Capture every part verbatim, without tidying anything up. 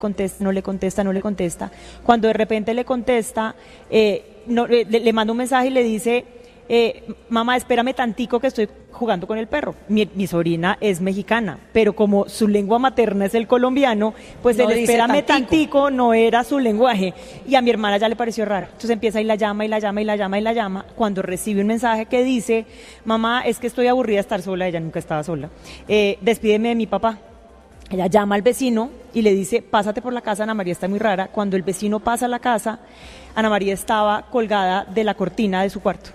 contesta, no le contesta, no le contesta. Cuando de repente le contesta, eh, no, le, le manda un mensaje y le dice, eh, mamá, espérame tantico que estoy jugando con el perro. Mi, mi sobrina es mexicana, pero como su lengua materna es el colombiano, pues no el espérame tantico. tantico no era su lenguaje. Y a mi hermana ya le pareció raro. Entonces empieza y la llama y la llama y la llama y la llama. Cuando recibe un mensaje que dice, mamá, es que estoy aburrida de estar sola, ella nunca estaba sola, eh, despídeme de mi papá. Ella llama al vecino y le dice, pásate por la casa, Ana María está muy rara. Cuando el vecino pasa a la casa, Ana María estaba colgada de la cortina de su cuarto.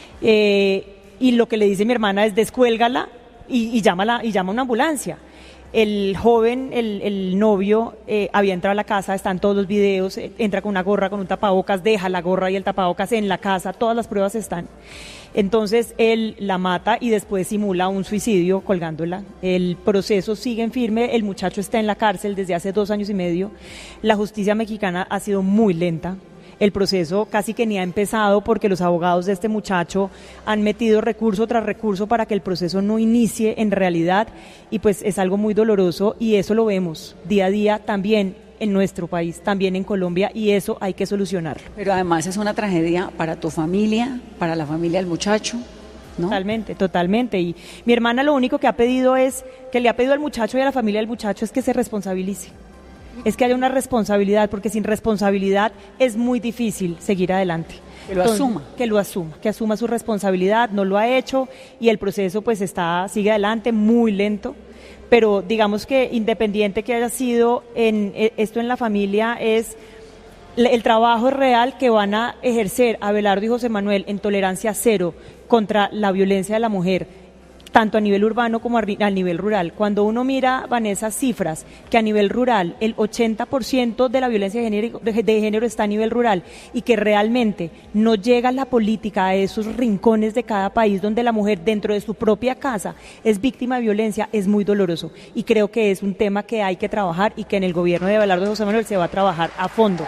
Eh, y lo que le dice mi hermana es, descuélgala y, y, llama, y llama a una ambulancia. El joven, el, el novio, eh, había entrado a la casa, están todos los videos, eh, entra con una gorra, con un tapabocas, deja la gorra y el tapabocas en la casa, todas las pruebas están. Entonces él la mata y después simula un suicidio colgándola. El proceso sigue en firme, el muchacho está en la cárcel desde hace dos años y medio. La justicia mexicana ha sido muy lenta. El proceso casi que ni ha empezado porque los abogados de este muchacho han metido recurso tras recurso para que el proceso no inicie en realidad, y pues es algo muy doloroso y eso lo vemos día a día también en nuestro país, también en Colombia, y eso hay que solucionarlo. Pero además es una tragedia para tu familia, para la familia del muchacho, ¿no? Totalmente, totalmente. Y mi hermana lo único que ha pedido es, que le ha pedido al muchacho y a la familia del muchacho es que se responsabilice. Es que haya una responsabilidad, porque sin responsabilidad es muy difícil seguir adelante. Que lo Entonces, asuma. Que lo asuma, que asuma su responsabilidad, no lo ha hecho y el proceso pues está, sigue adelante, muy lento. Pero digamos que independiente que haya sido en esto en la familia, es el trabajo real que van a ejercer Abelardo y José Manuel en tolerancia cero contra la violencia de la mujer, tanto a nivel urbano como a nivel rural. Cuando uno mira, Vanessa, cifras, que a nivel rural el ochenta por ciento de la violencia de género, de, de género está a nivel rural, y que realmente no llega la política a esos rincones de cada país donde la mujer dentro de su propia casa es víctima de violencia, es muy doloroso. Y creo que es un tema que hay que trabajar y que en el gobierno de Abelardo y José Manuel se va a trabajar a fondo.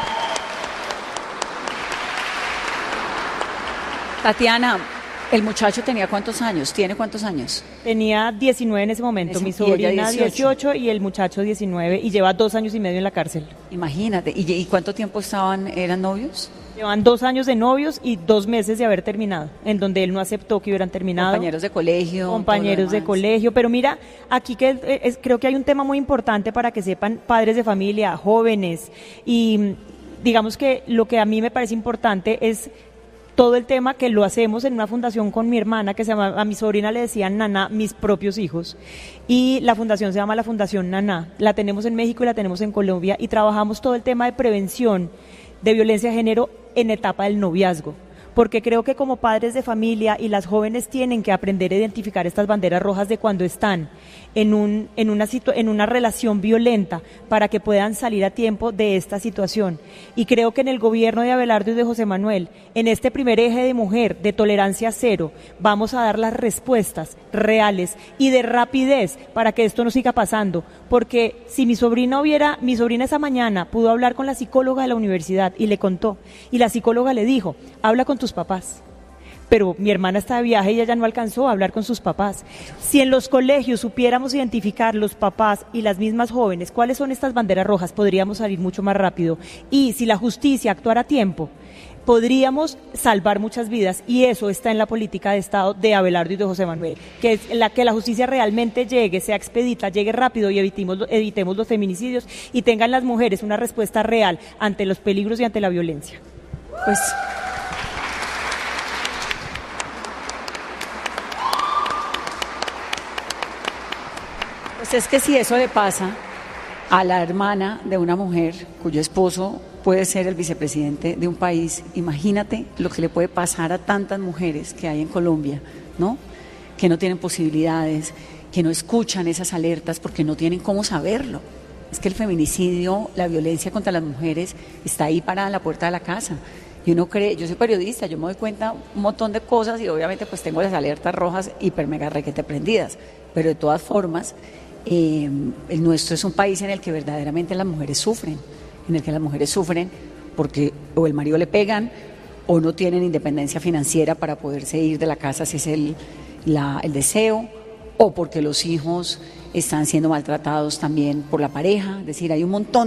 Tatiana, ¿el muchacho tenía cuántos años? ¿Tiene cuántos años? Tenía diecinueve en ese momento, ese, mi sobrina dieciocho y el muchacho diecinueve, y lleva dos años y medio en la cárcel. Imagínate, ¿y, y cuánto tiempo estaban, eran novios? Llevan dos años de novios y dos meses de haber terminado, en donde él no aceptó que hubieran terminado. Compañeros de colegio. Compañeros de colegio, pero mira, aquí que es, creo que hay un tema muy importante para que sepan padres de familia, jóvenes, y digamos que lo que a mí me parece importante es todo el tema que lo hacemos en una fundación con mi hermana, que se llama, a mi sobrina le decían Naná, mis propios hijos, y la fundación se llama la Fundación Naná, la tenemos en México y la tenemos en Colombia, y trabajamos todo el tema de prevención de violencia de género en etapa del noviazgo, porque creo que como padres de familia y las jóvenes tienen que aprender a identificar estas banderas rojas de cuando están en, un, en, una, situ- en una relación violenta, para que puedan salir a tiempo de esta situación. Y creo que en el gobierno de Abelardo y de José Manuel, en este primer eje de mujer, de tolerancia cero, vamos a dar las respuestas reales y de rapidez para que esto no siga pasando, porque si mi sobrina hubiera, mi sobrina esa mañana pudo hablar con la psicóloga de la universidad y le contó, y la psicóloga le dijo, habla con tus papás. Pero mi hermana está de viaje y ella ya no alcanzó a hablar con sus papás. Si en los colegios supiéramos identificar los papás y las mismas jóvenes cuáles son estas banderas rojas, podríamos salir mucho más rápido. Y si la justicia actuara a tiempo, podríamos salvar muchas vidas, y eso está en la política de Estado de Abelardo y de José Manuel, que es la que la justicia realmente llegue, sea expedita, llegue rápido y evitemos, evitemos los feminicidios y tengan las mujeres una respuesta real ante los peligros y ante la violencia. Pues Pues es que si eso le pasa a la hermana de una mujer cuyo esposo puede ser el vicepresidente de un país, imagínate lo que le puede pasar a tantas mujeres que hay en Colombia, ¿no? Que no tienen posibilidades, que no escuchan esas alertas porque no tienen cómo saberlo. Es que el feminicidio, la violencia contra las mujeres está ahí parada en la puerta de la casa. Y uno cree, yo soy periodista, yo me doy cuenta un montón de cosas y obviamente pues tengo las alertas rojas hiper mega requete prendidas, pero de todas formas eh, el nuestro es un país en el que verdaderamente las mujeres sufren, en el que las mujeres sufren porque o el marido le pegan o no tienen independencia financiera para poderse ir de la casa si es el, la, el deseo, o porque los hijos están siendo maltratados también por la pareja, es decir, hay un montón